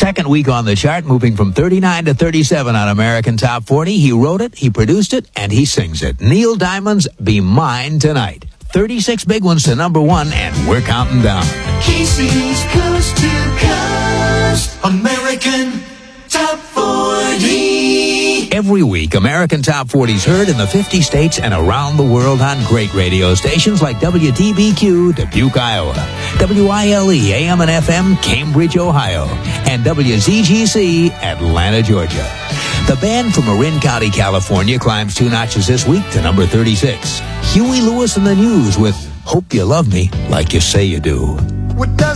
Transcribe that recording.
Second week on the chart, moving from 39 to 37 on American Top 40. He wrote it, he produced it, and he sings it. Neil Diamond's Be Mine Tonight. 36 big ones to number one, and we're counting down. Casey's Coast to Coast, American Top 40. Every week, American Top 40's heard in the 50 states and around the world on great radio stations like WTBQ, Dubuque, Iowa, WILE, AM and FM, Cambridge, Ohio, and WZGC, Atlanta, Georgia. The band from Marin County, California climbs 2 notches this week to number 36. Huey Lewis and the News with Hope You Love Me Like You Say You Do.